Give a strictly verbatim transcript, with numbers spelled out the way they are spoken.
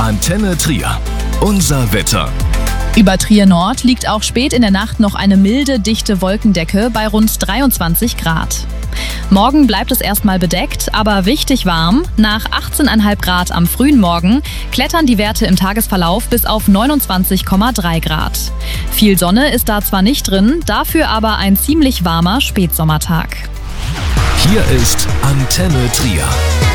Antenne Trier. Unser Wetter. Über Trier Nord liegt auch spät in der Nacht noch eine milde, dichte Wolkendecke bei rund dreiundzwanzig Grad. Morgen bleibt es erstmal bedeckt, aber wichtig warm. Nach achtzehn Komma fünf Grad am frühen Morgen klettern die Werte im Tagesverlauf bis auf neunundzwanzig Komma drei Grad. Viel Sonne ist da zwar nicht drin, dafür aber ein ziemlich warmer Spätsommertag. Hier ist Antenne Trier.